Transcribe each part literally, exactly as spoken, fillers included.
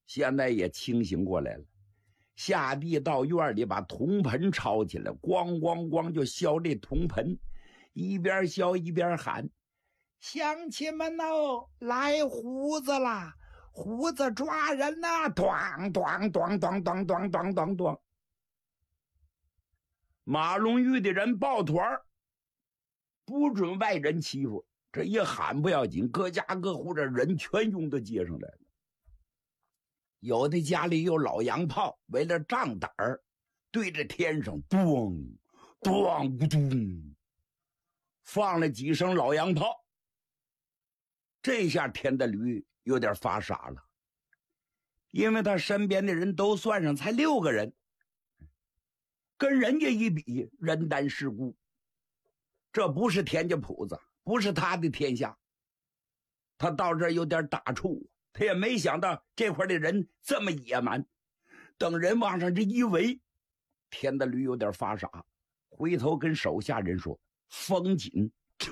现在也清醒过来了，下地到院里把铜盆抄起来，咣咣咣就削这铜盆，一边削一边喊：乡亲们哦，来胡子啦，胡子抓人呐、啊！咣咣咣咣咣咣咣咣咣。马龙峪的人抱团，不准外人欺负。这一喊不要紧，各家各户的人全涌到街上来了。有的家里有老洋炮，为了仗胆儿，对着天上咚咚咕咚放了几声老洋炮。这下田大驴有点发傻了，因为他身边的人都算上才六个人，跟人家一比，人单势孤。这不是田家铺子，不是他的天下。他到这儿有点打怵，他也没想到这块的人这么野蛮。等人往上这一围，田大驴有点发傻，回头跟手下人说：封紧，撤。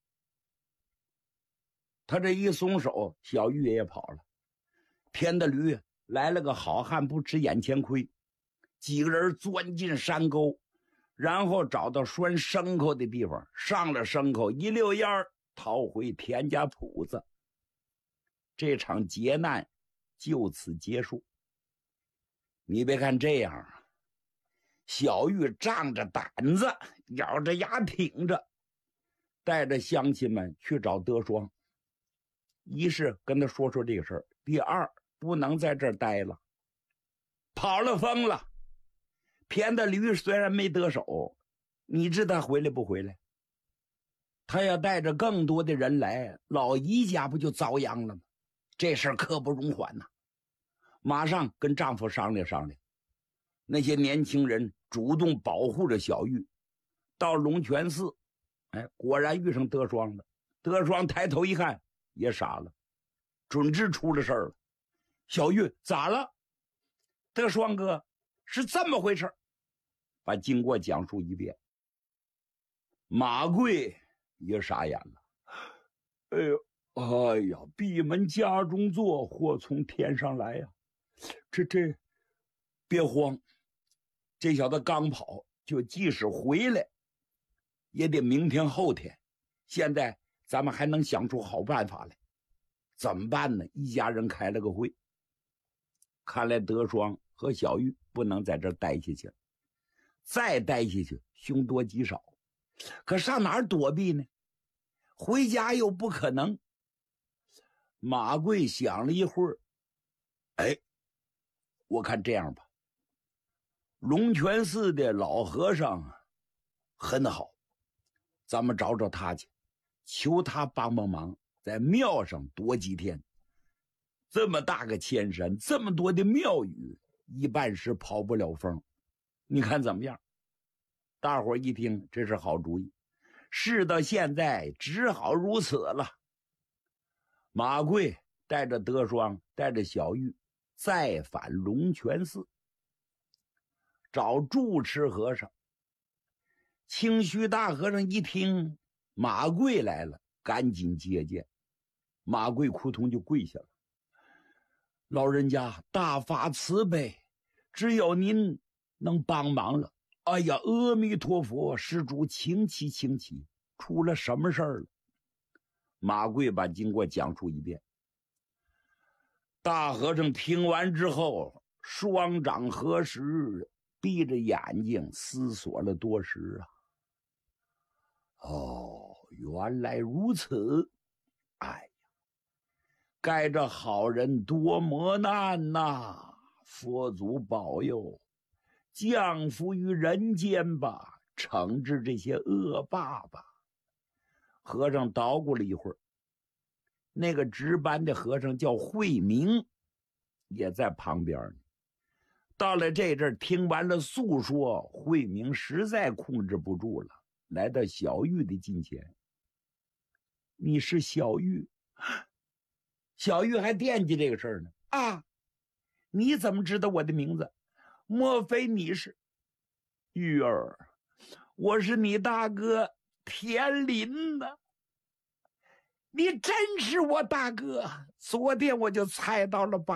他这一松手，小玉也跑了。田大驴来了个好汉不吃眼前亏，几个人钻进山沟，然后找到拴牲口的地方，上了牲口，一溜烟儿逃回田家铺子。这场劫难就此结束。你别看这样啊，小玉仗着胆子，咬着牙挺着，带着乡亲们去找德双。一是跟他说说这个事儿，第二不能在这儿待了，跑了疯了。田大驴虽然没得手，你知道他回来不回来？他要带着更多的人来，老姨家不就遭殃了吗？这事儿刻不容缓呐！马上跟丈夫商量商量。那些年轻人主动保护着小玉，到龙泉寺，哎，果然遇上德双了。德双抬头一看，也傻了，准知出了事儿了。小玉咋了？德双哥，是这么回事，把经过讲述一遍。马贵也傻眼了。哎呦，哎呀，闭门家中坐，祸从天上来呀！这这，别慌，这小子刚跑，就即使回来，也得明天后天。现在咱们还能想出好办法来，怎么办呢？一家人开了个会，看来德双和小玉不能在这儿待下去了，再待下去凶多吉少。可上哪儿躲避呢？回家又不可能。马贵想了一会儿，哎，我看这样吧，龙泉寺的老和尚很好，咱们找找他去，求他帮帮忙，在庙上躲几天。这么大个千山，这么多的庙宇，一半时跑不了风，你看怎么样？大伙一听，这是好主意，事到现在只好如此了。马贵带着德双，带着小玉，再返龙泉寺，找住持和尚。清虚大和尚一听马贵来了，赶紧接见。马贵扑通就跪下了：老人家大发慈悲，只有您能帮忙了。哎呀，阿弥陀佛，施主请起请起，出了什么事儿了？马贵把经过讲述一遍。大和尚听完之后，双掌合十，闭着眼睛思索了多时啊。哦，原来如此。哎呀，该这好人多磨难呐！佛祖保佑，降福于人间吧，惩治这些恶霸吧。和尚捣鼓了一会儿，那个值班的和尚叫慧明，也在旁边呢。到了这阵儿，听完了诉说，慧明实在控制不住了，来到小玉的近前。你是小玉？小玉还惦记这个事儿呢。啊，你怎么知道我的名字？莫非你是玉儿？我是你大哥田林呢。你真是我大哥，昨天我就猜到了吧。